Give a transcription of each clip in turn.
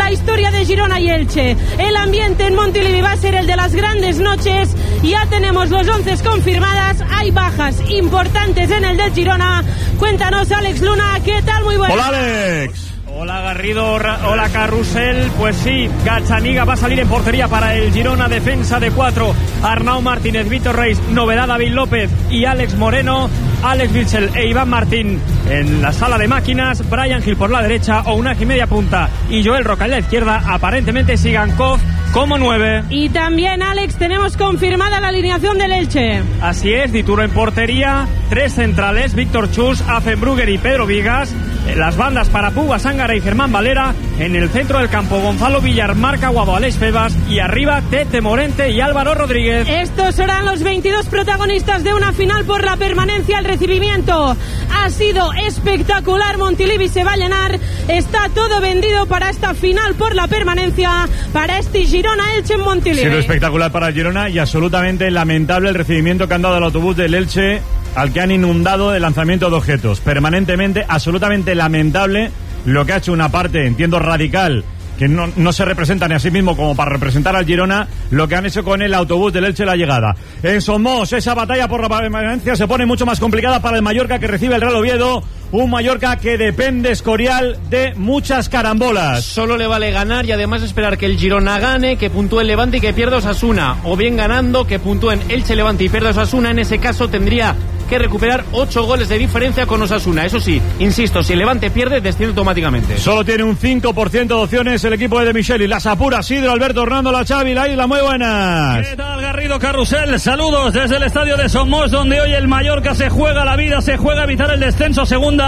la historia de Girona y Elche. El ambiente en Montilivi va a ser el de las grandes noches. Ya tenemos los 11 confirmadas. Hay bajas importantes en el del Girona. Cuéntanos, Alex Luna, ¿qué tal? Muy buenas. Hola, Alex. Hola Garrido, hola Carrusel. Pues sí, Gazzaniga va a salir en portería para el Girona, defensa de 4, Arnau Martínez, Víctor Reis, novedad David López y Alex Moreno, Alex Vilchel e Iván Martín en la sala de máquinas, Brian Gil por la derecha, Ounaki media punta y Joel Roca en la izquierda, aparentemente Sigankov como 9. Y también, Alex, tenemos confirmada la alineación del Elche. Así es, Dituro en portería, 3 centrales, Víctor Chus, Affenbrugger y Pedro Vigas, las bandas para Puga Sangara y Germán Valera, en el centro del campo Gonzalo Villar, Marc Aguado, Alex Febas y arriba Tete Morente y Álvaro Rodríguez. Estos serán los 22 protagonistas de una final por la permanencia. El recibimiento ha sido espectacular, Montilivi se va a llenar, está todo vendido para esta final por la permanencia, para este Girona-Elche en Montilivi. Ha sido espectacular para el Girona y absolutamente lamentable el recibimiento que han dado al autobús del Elche, al que han inundado de lanzamiento de objetos permanentemente. Absolutamente lamentable lo que ha hecho una parte, entiendo, radical, que no se representan a sí mismo como para representar al Girona, lo que han hecho con el autobús del Elche la llegada. En Somos, esa batalla por la permanencia se pone mucho más complicada para el Mallorca, que recibe el Real Oviedo. Un Mallorca que depende, Escorial, de muchas carambolas. Solo le vale ganar y además esperar que el Girona gane, que puntúe el Levante y que pierda Osasuna. O bien ganando, que puntúen Elche, Levante y pierda Osasuna. En ese caso tendría que recuperar 8 goles de diferencia con Osasuna. Eso sí, insisto, si el Levante pierde, desciende automáticamente. Solo tiene un 5% de opciones el equipo de Micheli. Las apuras, Sidro, Alberto, Hernando, La Chavi, La Isla, muy buenas. ¿Qué tal, Garrido, Carrusel? Saludos desde el estadio de Somos, donde hoy el Mallorca se juega la vida, se juega evitar el descenso segunda,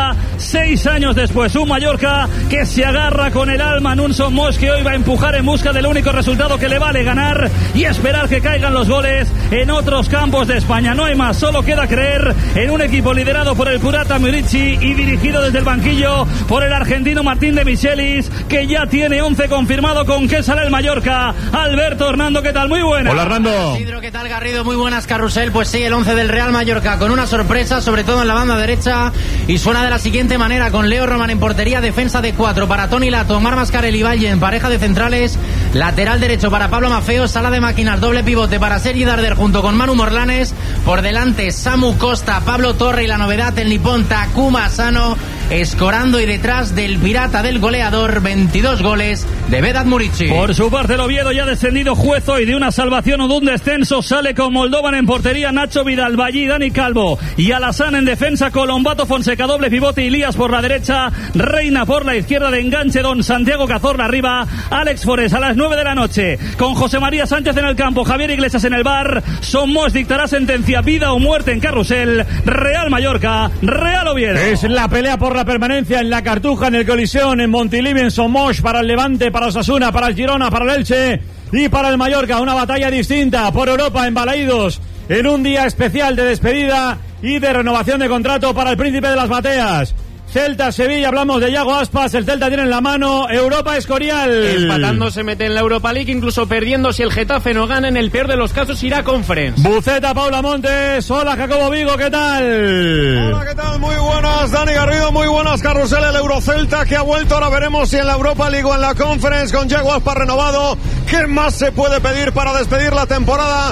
6 años después. Un Mallorca que se agarra con el alma en un Somos que hoy va a empujar en busca del único resultado que le vale ganar y esperar que caigan los goles en otros campos de España. No hay más, solo queda creer en un equipo liderado por el Curata Murici y dirigido desde el banquillo por el argentino Martín de Michelis, que ya tiene 11 confirmado. ¿Con qué sale el Mallorca? Alberto, Hernando, ¿qué tal? Muy buenas. Hola, Hernando. Isidro, ¿qué tal, Garrido? Muy buenas, Carrusel. Pues sí, el 11 del Real Mallorca con una sorpresa, sobre todo en la banda derecha, y suena de la siguiente manera, con Leo Roman en portería, defensa de 4 para Toni Lato, Omar Mascarell y Valle en pareja de centrales, lateral derecho para Pablo Mafeo, sala de máquinas, doble pivote para Sergi Darder junto con Manu Morlanes, por delante Samu Costa, Pablo Torre y la novedad, el nipón Takuma Asano, escorando, y detrás del pirata del goleador, 22 goles de Vedat Murici. Por su parte, el Oviedo, ya descendido juezo y de una salvación o de un descenso, sale con Moldovan en portería, Nacho Vidal, Vallí, Dani Calvo y Alassane en defensa, Colombato, Fonseca, doble pivote, Ilías por la derecha, Reina por la izquierda, de enganche Don Santiago Cazorla arriba, Alex Forés a las 9 de la noche, con José María Sánchez en el campo, Javier Iglesias en el bar. Somos dictará sentencia, vida o muerte en Carrusel. Real Mallorca, Real Oviedo. Es la pelea por la permanencia en la Cartuja, en el Coliseum, en Montilivi, en Somos, para el Levante, para Osasuna, para el Girona, para el Elche y para el Mallorca. Una batalla distinta por Europa en Balaídos, en un día especial de despedida y de renovación de contrato para el Príncipe de las Bateas. Celta, Sevilla, hablamos de Yago Aspas, el Celta tiene en la mano Europa, Escorial. Empatando se mete en la Europa League, incluso perdiendo si el Getafe no gana, en el peor de los casos irá a Conference. Buceta, Paula Montes, hola Jacobo Vigo, ¿qué tal? Hola, ¿qué tal? Muy buenas, Dani Garrido, muy buenas, Carrusel. El Eurocelta que ha vuelto, ahora veremos si en la Europa League o en la Conference, con Yago Aspas renovado. ¿Qué más se puede pedir para despedir la temporada?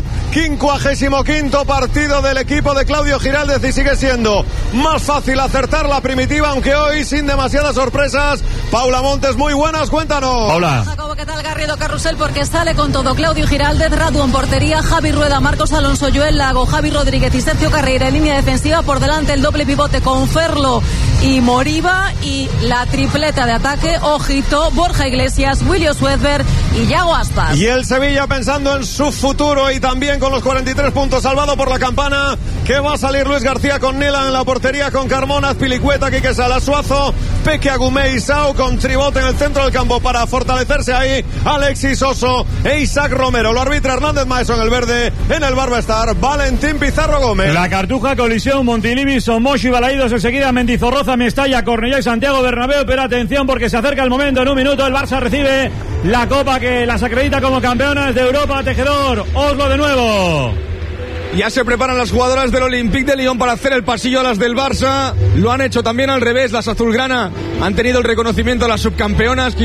55º partido del equipo de Claudio Giraldez y sigue siendo más fácil acertar la primitiva, aunque hoy sin demasiadas sorpresas. Paula Montes, muy buenas, cuéntanos. Paula. Jacobo, ¿qué tal, Garrido, Carrusel? Porque sale con todo Claudio Giraldez, Radu en portería, Javi Rueda, Marcos Alonso, Joel Lago, Javi Rodríguez y Sergio Carreira en línea defensiva, por delante el doble pivote con Ferlo y Moriba, y la tripleta de ataque, ojito, Borja Iglesias, William Swedberg y Yago Aspas. Y el Sevilla pensando en su futuro y también con los 43 puntos, salvado por la campana, que va a salir Luis García con Nela en la portería, con Carmona, Azpilicueta, Quique Salasuazo, Peque Agumé y Sao, con Tribote en el centro del campo para fortalecerse ahí, Alexis Oso e Isaac Romero. Lo arbitra Hernández Maeso en el verde, en el bar va a estar Valentín Pizarro Gómez. La Cartuja, Colisión, Montilivi, Somos y Balaídos, enseguida Mendizorroza, Mestalla, Cornellá y Santiago Bernabéu. Pero atención, porque se acerca el momento. En un minuto el Barça recibe la copa que las acredita como campeonas de Europa. Tejedor, Oslo de nuevo. Ya se preparan las jugadoras del Olympique de Lyon para hacer el pasillo a las del Barça. Lo han hecho también al revés. Las azulgrana han tenido el reconocimiento a las subcampeonas.